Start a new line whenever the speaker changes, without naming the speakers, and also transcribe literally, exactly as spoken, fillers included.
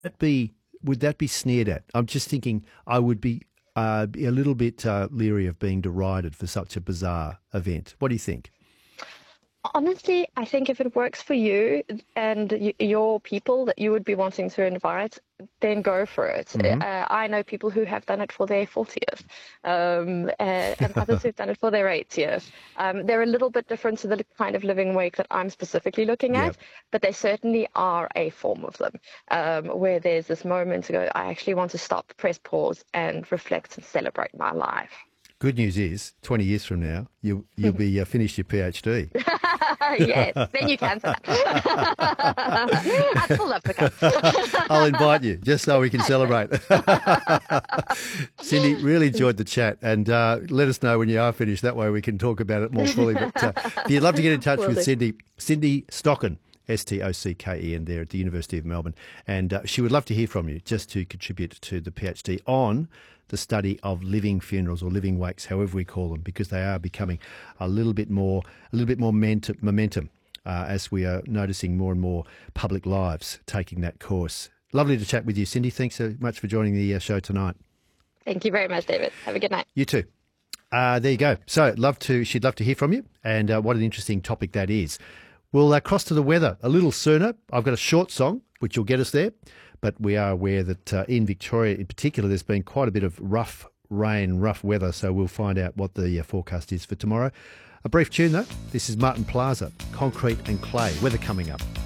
that be would that be sneered at? I'm just thinking I would be, uh, be a little bit uh, leery of being derided for such a bizarre event. What do you think?
Honestly, I think if it works for you and y your people that you would be wanting to invite, then go for it.
Hmm.
Uh, I know people who have done it for their fortieth, um, uh, and others who've done it for their eightieth. Um, they're a little bit different to the kind of living wake that I'm specifically looking
Yeah.
at, but they certainly are a form of them, um, where there's this moment to go, I actually want to stop, press pause, and reflect and celebrate my life.
Good news is, twenty years from now, you, you'll be uh, finished your PhD.
Yes, then you can say that. I'd still love to come.
I'll invite you just so we can celebrate. Cindy, really enjoyed the chat, and uh, let us know when you are finished. That way we can talk about it more fully. But uh, if you'd love to get in touch
Will
with
do.
Cindy, Cindy Stocken, S T O C K E N, there at the University of Melbourne, and uh, she would love to hear from you just to contribute to the PhD on the study of living funerals or living wakes, however we call them, because they are becoming a little bit more, a little bit more momentum, momentum uh, as we are noticing more and more public lives taking that course. Lovely to chat with you, Cindy. Thanks so much for joining the uh, show tonight.
Thank you very much, David. Have a good night.
You too. Uh, there you go. So, love to. She'd love to hear from you, and uh, what an interesting topic that is. We'll uh, cross to the weather a little sooner. I've got a short song which will get us there, but we are aware that uh, in Victoria, in particular, there's been quite a bit of rough rain, rough weather. So we'll find out what the uh, forecast is for tomorrow. A brief tune though. This is Martin Plaza, Concrete and Clay. Weather coming up.